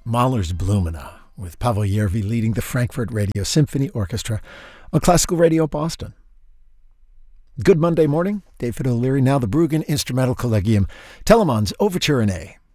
Mahler's Blumina, with Pavel Yervi leading the Frankfurt Radio Symphony Orchestra on Classical Radio Boston. Good Monday morning. David O'Leary, now the Bruggen Instrumental Collegium, Telemann's Overture in A,